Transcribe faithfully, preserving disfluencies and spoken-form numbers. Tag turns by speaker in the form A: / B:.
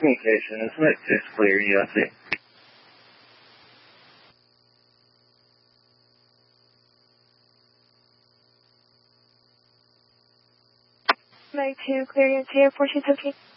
A: Communications, Mike six clear, U S A.
B: Mike two clear, U S A, Airport Kentucky.